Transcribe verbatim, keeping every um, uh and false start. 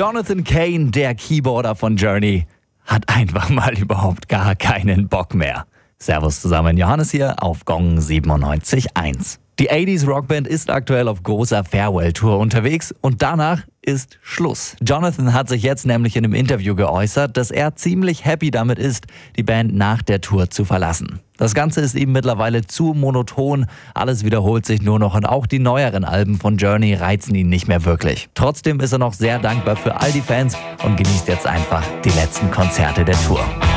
Jonathan Cain, der Keyboarder von Journey, hat einfach mal überhaupt gar keinen Bock mehr. Servus zusammen, Johannes hier auf Gong siebenundneunzig Komma eins. Die achtziger Rockband ist aktuell auf großer Farewell-Tour unterwegs und danach ist Schluss. Jonathan hat sich jetzt nämlich in einem Interview geäußert, dass er ziemlich happy damit ist, die Band nach der Tour zu verlassen. Das Ganze ist ihm mittlerweile zu monoton, alles wiederholt sich nur noch und auch die neueren Alben von Journey reizen ihn nicht mehr wirklich. Trotzdem ist er noch sehr dankbar für all die Fans und genießt jetzt einfach die letzten Konzerte der Tour.